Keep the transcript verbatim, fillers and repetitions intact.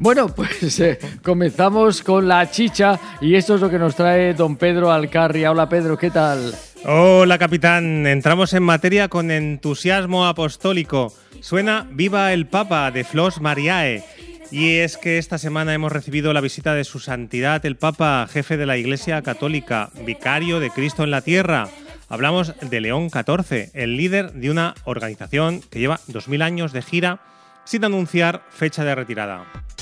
Bueno, pues eh, comenzamos con la chicha y esto es lo que nos trae don Pedro Alcarria. Hola Pedro, ¿qué tal? Hola capitán, entramos en materia con entusiasmo apostólico. Suena Viva el Papa de Flos Mariae. Y es que esta semana hemos recibido la visita de su santidad el Papa, jefe de la Iglesia Católica, vicario de Cristo en la tierra. Hablamos de León catorce, el líder de una organización que lleva dos mil años de gira sin anunciar fecha de retirada.